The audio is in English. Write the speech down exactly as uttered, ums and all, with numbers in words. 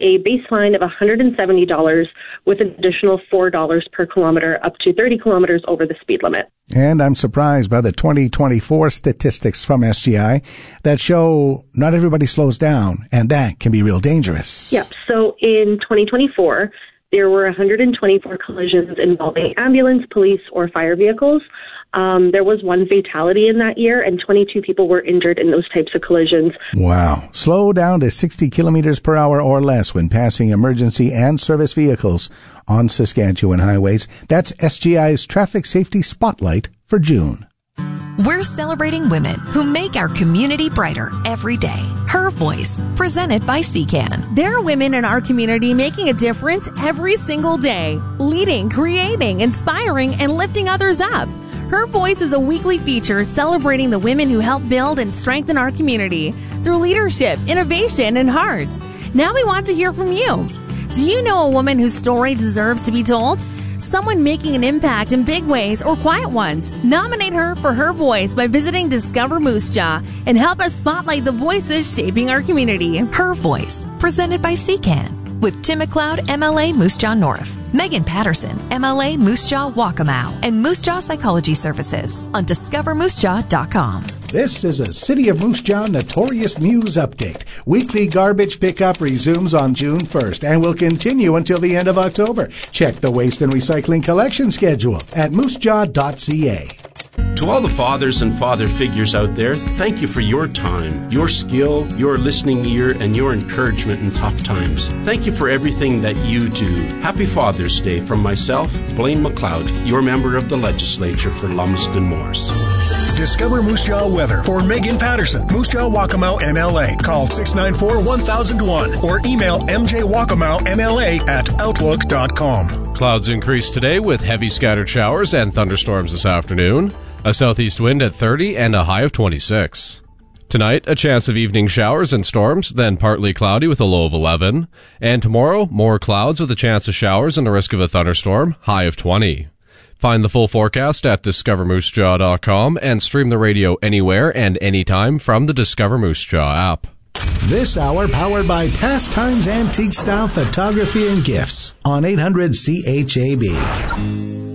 a baseline of one hundred seventy dollars with an additional four dollars per kilometer up to thirty kilometers over the speed limit. And I'm surprised by the twenty twenty-four statistics from S G I that show not everybody slows down, and that can be real dangerous. Yep. So in twenty twenty-four, there were one hundred twenty-four collisions involving ambulance, police, or fire vehicles. Um, there was one fatality in that year, and twenty-two people were injured in those types of collisions. Wow. Slow down to sixty kilometers per hour or less when passing emergency and service vehicles on Saskatchewan highways. That's S G I's Traffic Safety Spotlight for June. We're celebrating women who make our community brighter every day. Her Voice, presented by C C A N. There are women in our community making a difference every single day, leading, creating, inspiring, and lifting others up. Her Voice is a weekly feature celebrating the women who help build and strengthen our community through leadership, innovation, and heart. Now we want to hear from you. Do you know a woman whose story deserves to be told? Someone making an impact in big ways or quiet ones. Nominate her for Her Voice by visiting Discover Moose Jaw and help us spotlight the voices shaping our community. Her Voice, presented by C C A N. With Tim McLeod, M L A, Moose Jaw North, Megan Patterson, M L A, Moose Jaw Waccamaw, and Moose Jaw Psychology Services on discover moose jaw dot com. This is a City of Moose Jaw Notorious News Update. Weekly garbage pickup resumes on June first and will continue until the end of October. Check the waste and recycling collection schedule at moose jaw dot c a. To all the fathers and father figures out there, thank you for your time, your skill, your listening ear, and your encouragement in tough times. Thank you for everything that you do. Happy Father's Day from myself, Blaine McLeod, your member of the legislature for Lumsden Morse. Discover Moose Jaw weather for Megan Patterson, Moose Jaw Waccamaw M L A. Call six nine four, one thousand one or email m j waccamaw m l a at outlook dot com. Clouds increase today with heavy scattered showers and thunderstorms this afternoon. A southeast wind at thirty and a high of twenty-six. Tonight, a chance of evening showers and storms, then partly cloudy with a low of eleven. And tomorrow, more clouds with a chance of showers and the risk of a thunderstorm, high of twenty. Find the full forecast at discover moose jaw dot com and stream the radio anywhere and anytime from the Discover Moose Jaw app. This hour powered by Pastimes Antique Style Photography and Gifts on eight hundred C H A B.